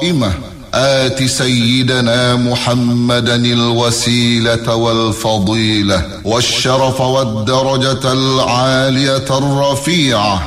القائمة آت سيدنا محمدا الوسيلة والفضيلة والشرف والدرجة العالية الرفيعة